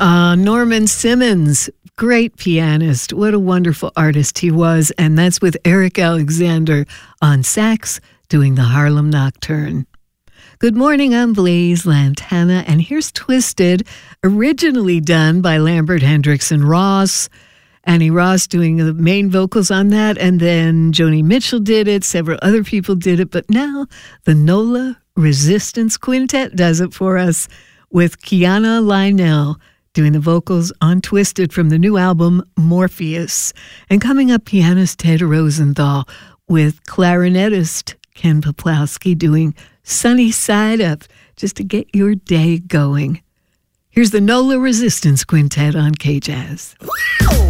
Norman Simmons, great pianist. What a wonderful artist he was. And that's with Eric Alexander on sax doing the Harlem Nocturne. Good morning, I'm Blaise Lantana, and here's Twisted, originally done by Lambert Hendrickson Ross. Annie Ross doing the main vocals on that, and then Joni Mitchell did it, several other people did it, but now the NOLA Resistance Quintet does it for us with Kiana Lionel doing the vocals on Twisted from the new album Morpheus. And coming up, pianist Ted Rosenthal with clarinetist Ken Peplowski doing Sunny Side Up, just to get your day going. Here's the NOLA Resistance Quintet on K-Jazz. Wow!